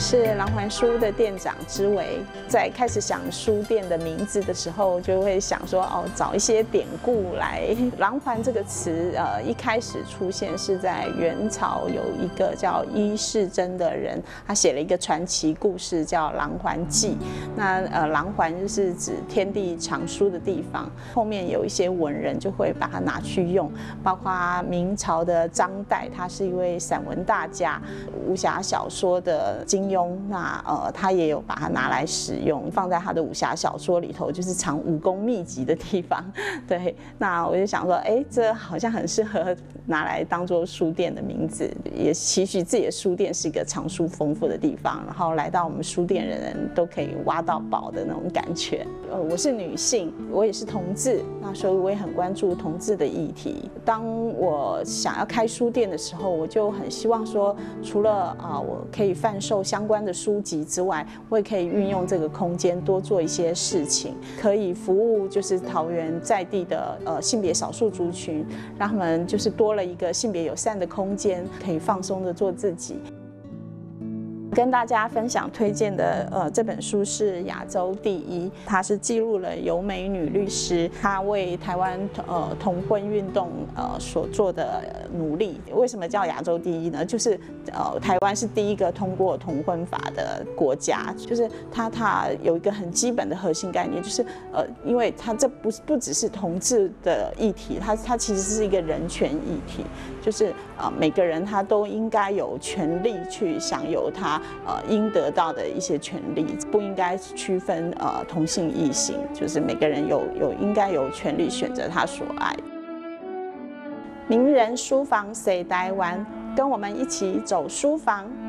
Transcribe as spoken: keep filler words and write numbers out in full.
是狼环书的店长之维，在开始想书店的名字的时候，就会想说哦，找一些典故来。狼环这个词，呃，一开始出现是在元朝，有一个叫伊世珍的人，他写了一个传奇故事叫《狼环记》。那呃，狼环就是指天地藏书的地方，后面有一些文人就会把它拿去用，包括明朝的张岱，他是一位散文大家，武侠小说的金庸，那呃他也有把它拿来使用，放在他的武侠小说里头，就是藏武功秘籍的地方。对，那我就想说，哎，这好像很适合拿来当做书店的名字，也期许自己的书店是一个藏书丰富的地方，然后来到我们书店的人都可以挖到宝的那种感觉。呃，我是女性，我也是同志，那所以我也很关注同志的议题。当我想要开书店的时候，我就很希望说，除了啊、呃、我可以贩售相关的书籍之外，我也可以运用这个空间多做一些事情，可以服务就是桃园在地的呃性别少数族群，让他们就是多了一个性别友善的空间，可以放松的做自己。跟大家分享推荐的呃这本书是《亚洲第一》，它是记录了由美女律师她为台湾呃同婚运动呃所做的努力。为什么叫亚洲第一呢？就是呃台湾是第一个通过同婚法的国家，就是它它有一个很基本的核心概念，就是呃因为它这不不只是同志的议题，它它其实是一个人权议题，就是呃每个人他都应该有权利去享有他。呃，应得到的一些权利，不应该区分呃同性异性，就是每个人有有应该有权利选择他所爱。名人书房谁台湾，跟我们一起走书房。